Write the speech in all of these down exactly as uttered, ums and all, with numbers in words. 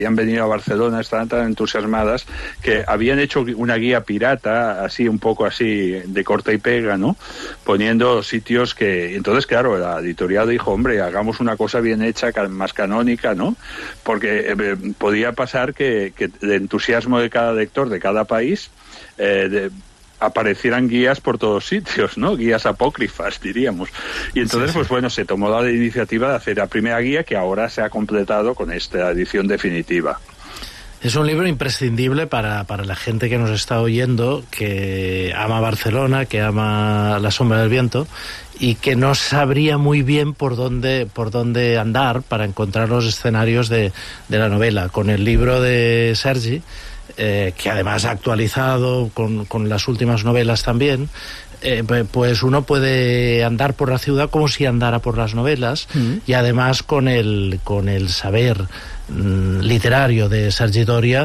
habían venido a Barcelona, estaban tan entusiasmadas que habían hecho una guía pirata, así un poco así de corta y pega, ¿no? Poniendo sitios que... Entonces, claro, la editorial dijo, hombre, hagamos una cosa bien hecha, más canónica, ¿no? Porque eh, podía pasar que, que el entusiasmo de cada lector de cada país... Eh, de, aparecieran guías por todos sitios, ¿no? Guías apócrifas, diríamos. Y entonces, sí, sí. pues bueno, se tomó la iniciativa de hacer la primera guía que ahora se ha completado con esta edición definitiva. Es un libro imprescindible para, para la gente que nos está oyendo, que ama Barcelona, que ama La sombra del viento, y que no sabría muy bien por dónde, por dónde andar para encontrar los escenarios de, de la novela. Con el libro de Sergi, Eh, que además ha actualizado con, con las últimas novelas también, eh, pues uno puede andar por la ciudad como si andara por las novelas, mm. y además con el, con el saber mm, literario de Sergi Doria,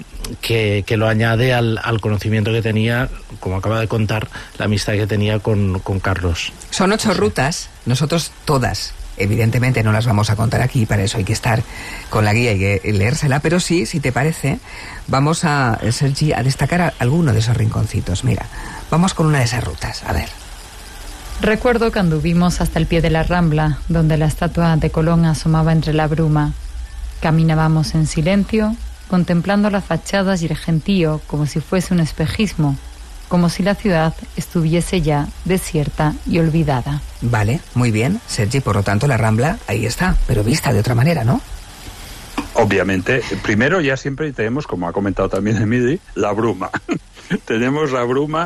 que, que lo añade al, al conocimiento que tenía, como acaba de contar, la amistad que tenía con, con Carlos. Son ocho sí. rutas, nosotros todas evidentemente no las vamos a contar aquí, para eso hay que estar con la guía y que leérsela, pero sí, si te parece, vamos a, Sergi, a destacar a alguno de esos rinconcitos. Mira, vamos con una de esas rutas, a ver. Recuerdo que anduvimos hasta el pie de la Rambla, donde la estatua de Colón asomaba entre la bruma. Caminábamos en silencio, contemplando las fachadas y el gentío como si fuese un espejismo, como si la ciudad estuviese ya desierta y olvidada. Vale, muy bien, Sergi, por lo tanto la Rambla ahí está, pero vista de otra manera, ¿no? Obviamente, primero ya siempre tenemos, como ha comentado también Emily, la bruma. Tenemos la bruma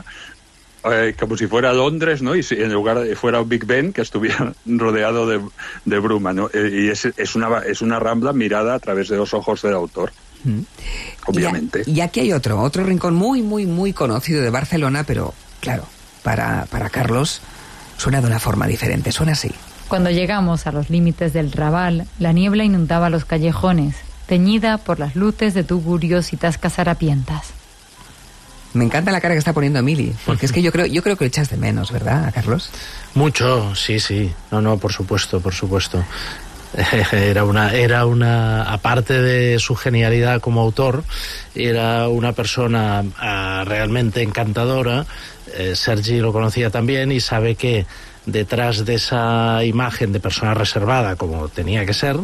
eh, como si fuera Londres, ¿no? Y si en lugar de fuera un Big Ben que estuviera rodeado de, de bruma, ¿no? Eh, y es, es, una, es una Rambla mirada a través de los ojos del autor. Mm. Obviamente. Y, y aquí hay otro, otro rincón muy, muy, muy conocido de Barcelona, pero claro, para, para Carlos suena de una forma diferente, suena así. Cuando llegamos a los límites del Raval, la niebla inundaba los callejones, teñida por las luces de tugurios y tascas harapientas. Me encanta la cara que está poniendo Emily, porque es que yo creo, yo creo que lo echas de menos, ¿verdad, a Carlos? Mucho, sí, sí. No, no, por supuesto, por supuesto. Era una, era una, aparte de su genialidad como autor, era una persona uh, realmente encantadora. Eh, Sergi lo conocía también y sabe que detrás de esa imagen de persona reservada, como tenía que ser,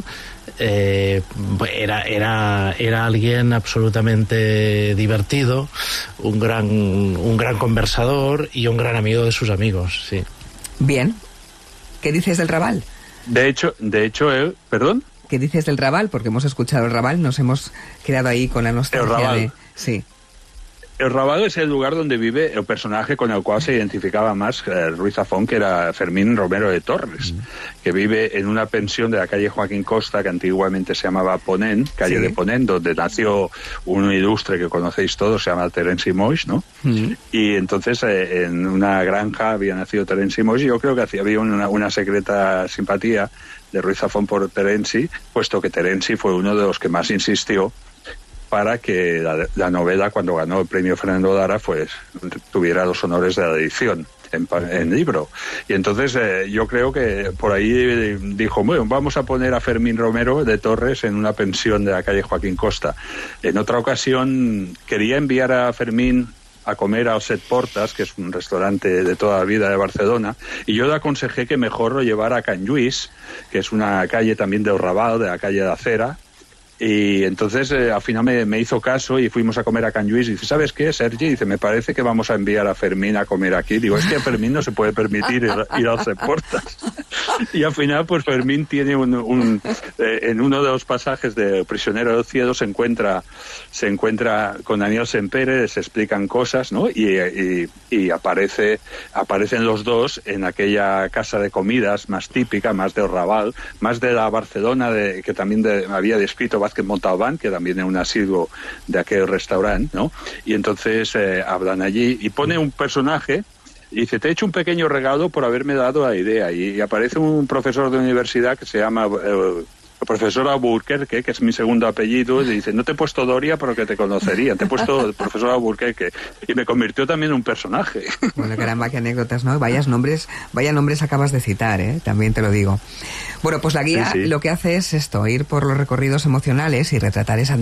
eh, era, era, era alguien absolutamente divertido, un gran, un gran conversador y un gran amigo de sus amigos, sí. Bien. ¿Qué dices del Raval? De hecho, de hecho, él, perdón. ¿Qué dices del Raval? Porque hemos escuchado el Raval, nos hemos quedado ahí con la nostalgia. El Raval. De... Sí. El Raval es el lugar donde vive el personaje con el cual se identificaba más eh, Ruiz Zafón, que era Fermín Romero de Torres, mm. que vive en una pensión de la calle Joaquín Costa, que antiguamente se llamaba Ponent, calle sí. de Ponent, donde nació un ilustre que conocéis todos, se llama Terenci Moix, ¿no? Mm. Y entonces eh, en una granja había nacido Terenci Moix, y yo creo que había una, una secreta simpatía de Ruiz Zafón por Terenci, puesto que Terenci fue uno de los que más insistió para que la, la novela, cuando ganó el premio Fernando Lara, pues tuviera los honores de la edición en, en libro. Y entonces eh, yo creo que por ahí dijo, bueno, vamos a poner a Fermín Romero de Torres en una pensión de la calle Joaquín Costa. En otra ocasión quería enviar a Fermín a comer a Set Portas, que es un restaurante de toda la vida de Barcelona, y yo le aconsejé que mejor lo llevara a Can Lluís, que es una calle también del Raval, de la calle de Acera. Y entonces eh, al final me, me hizo caso y fuimos a comer a Can Lluís. Y dice, ¿sabes qué, Sergi? Dice, me parece que vamos a enviar a Fermín a comer aquí. Digo, es que a Fermín no se puede permitir ir, ir a Set Portas. Y al final, pues Fermín tiene un... un eh, en uno de los pasajes de Prisionero del Cielo se encuentra se encuentra con Daniel Sempere, se explican cosas, ¿no? Y, y, y aparece aparecen los dos en aquella casa de comidas más típica, más de Raval, más de la Barcelona de, que también de, había descrito Vázquez Montalbán, que también es un asiduo de aquel restaurante, ¿no? Y entonces eh, hablan allí y pone un personaje y dice, te he hecho un pequeño regalo por haberme dado la idea. Y, y aparece un profesor de universidad que se llama eh, el profesor Alburquerque, que es mi segundo apellido, y dice, no te he puesto Doria porque te conocería, te he puesto el profesor Alburquerque. Y me convirtió también en un personaje. Bueno, caramba, qué anécdotas, ¿no? Vayas nombres, vaya nombres acabas de citar, ¿eh? También te lo digo. Bueno, pues la guía sí, sí. lo que hace es esto, ir por los recorridos emocionales y retratar esa